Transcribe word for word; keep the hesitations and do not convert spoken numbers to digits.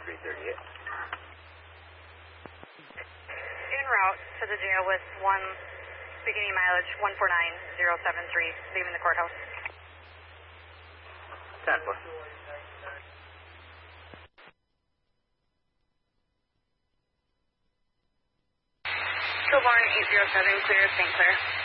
three thirty-eight. En route to the jail with one beginning mileage one four nine zero seven three, leaving the courthouse. ten four. Kilbourne eight zero seven, clear, Saint Clair.